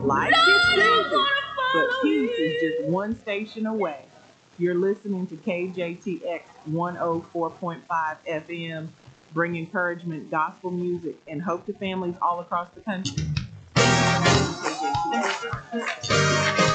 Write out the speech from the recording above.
Life gets busy, but peace is just one station away. You're listening to KJTX 104.5 FM, bring encouragement, gospel music, and hope to families all across the country. KJTX.